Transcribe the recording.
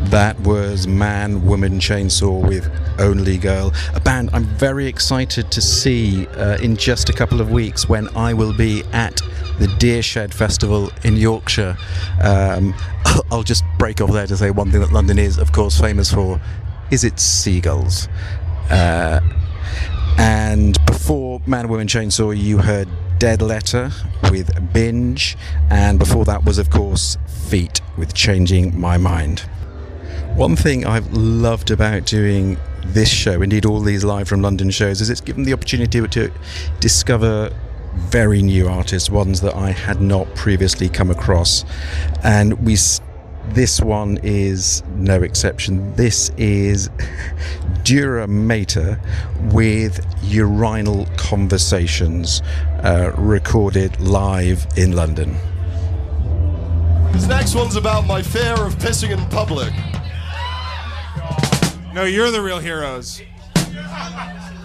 That was Man, Woman, Chainsaw with Only Girl, a band I'm very excited to see in just a couple of weeks when I will be at the Deershed Festival in Yorkshire. I'll just break off there to say one thing that London is, of course, famous for is its seagulls. And before Man, Woman, Chainsaw, you heard Dead Letter with Binge, and before that was, of course, Feet with Changing My Mind. One thing I've loved about doing this show, indeed all these Live from London shows, is it's given the opportunity to discover very new artists, ones that I had not previously come across. And this one is no exception. This is Dura Mater with Urinal Conversations, recorded live in London. This next one's about my fear of pissing in public. No, you're the real heroes.